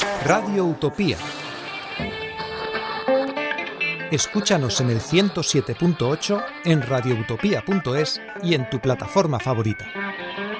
Radio Utopía. Escúchanos en el 107.8, en radioutopía.es y en tu plataforma favorita.